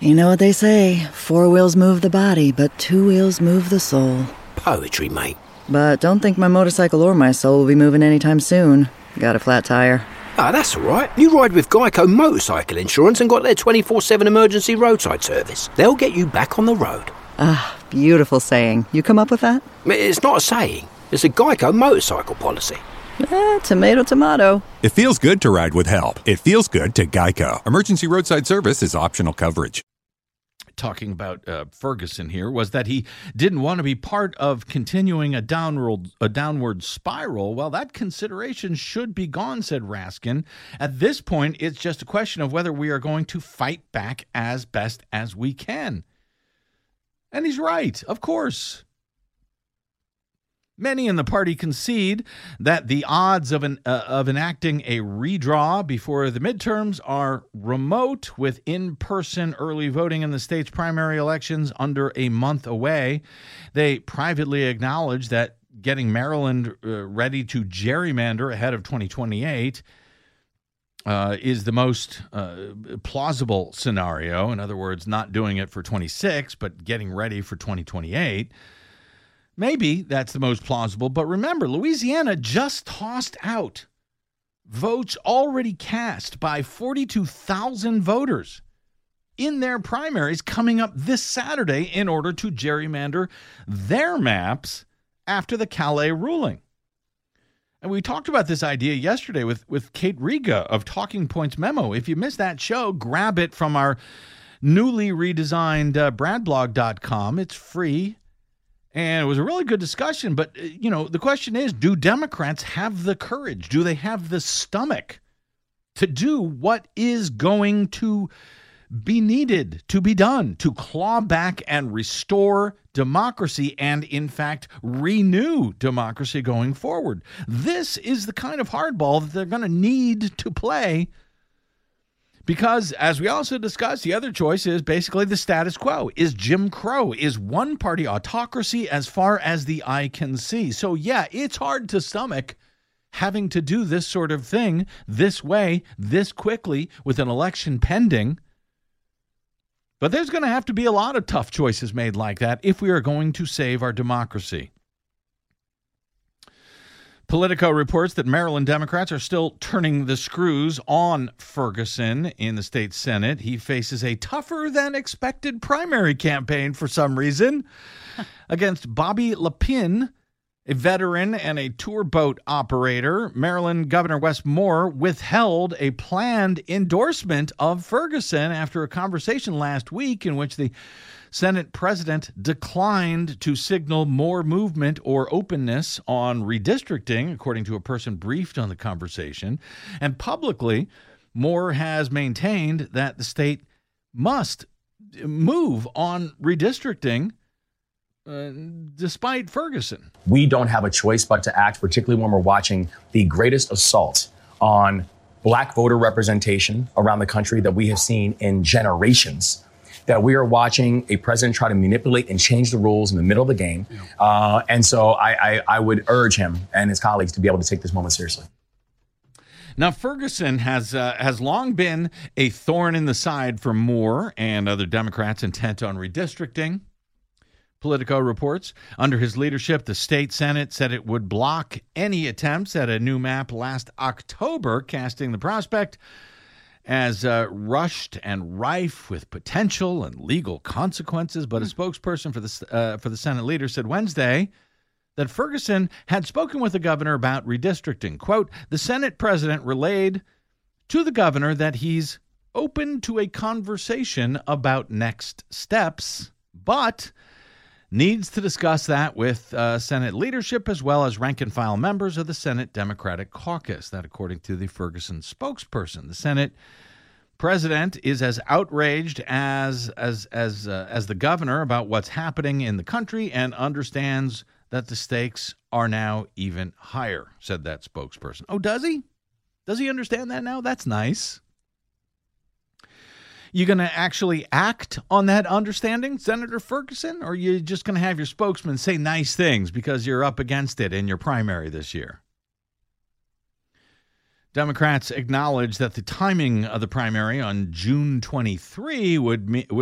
You know what they say, 4 wheels move the body, but 2 wheels move the soul. Poetry, mate. But don't think my motorcycle or my soul will be moving anytime soon. Got a flat tire. Ah, that's all right. You ride with Geico Motorcycle Insurance and got their 24/7 emergency roadside service. They'll get you back on the road. Ah, beautiful saying. You come up with that? It's not a saying. It's a Geico motorcycle policy. Tomato, tomato. It feels good to ride with help. It feels good to Geico. Emergency roadside service is optional coverage. Talking about Ferguson here was that he didn't want to be part of continuing a downward spiral. Well, that consideration should be gone, said Raskin. At this point, it's just a question of whether we are going to fight back as best as we can. And he's right, of course. Many in the party concede that the odds of enacting a redraw before the midterms are remote, with in-person early voting in the state's primary elections under a month away. They privately acknowledge that getting Maryland ready to gerrymander ahead of 2028 is the most plausible scenario. In other words, not doing it for 26, but getting ready for 2028. Maybe that's the most plausible, but remember, Louisiana just tossed out votes already cast by 42,000 voters in their primaries coming up this Saturday in order to gerrymander their maps after the Calais ruling. And we talked about this idea yesterday with Kate Riga of Talking Points Memo. If you missed that show, grab it from our newly redesigned bradblog.com. It's free. And it was a really good discussion, but, the question is, do Democrats have the courage? Do they have the stomach to do what is going to be needed to be done to claw back and restore democracy and, in fact, renew democracy going forward? This is the kind of hardball that they're going to need to play. Because, as we also discussed, the other choice is basically the status quo, is Jim Crow, is one-party autocracy as far as the eye can see. So, yeah, it's hard to stomach having to do this sort of thing this way, this quickly, with an election pending. But there's going to have to be a lot of tough choices made like that if we are going to save our democracy. Politico reports that Maryland Democrats are still turning the screws on Ferguson in the state Senate. He faces a tougher than expected primary campaign for some reason against Bobby Lapin, a veteran and a tour boat operator. Maryland Governor Wes Moore withheld a planned endorsement of Ferguson after a conversation last week in which the Senate president declined to signal more movement or openness on redistricting, according to a person briefed on the conversation. And publicly, Moore has maintained that the state must move on redistricting despite Ferguson. We don't have a choice but to act, particularly when we're watching the greatest assault on black voter representation around the country that we have seen in generations. That we are watching a president try to manipulate and change the rules in the middle of the game. And so I would urge him and his colleagues to be able to take this moment seriously. Now, Ferguson has long been a thorn in the side for Moore and other Democrats intent on redistricting. Politico reports, under his leadership, the state Senate said it would block any attempts at a new map last October, casting the prospect as rushed and rife with potential and legal consequences. But a spokesperson for the Senate leader said Wednesday that Ferguson had spoken with the governor about redistricting. Quote, the Senate president relayed to the governor that he's open to a conversation about next steps, but needs to discuss that with Senate leadership as well as rank-and-file members of the Senate Democratic Caucus. That, according to the Ferguson spokesperson. The Senate president is as outraged as the governor about what's happening in the country and understands that the stakes are now even higher, said that spokesperson. Oh, does he? Does he understand that now? That's nice. You going to actually act on that understanding, Senator Ferguson, or are you just going to have your spokesman say nice things because you're up against it in your primary this year? Democrats acknowledge that the timing of the primary on June 23 would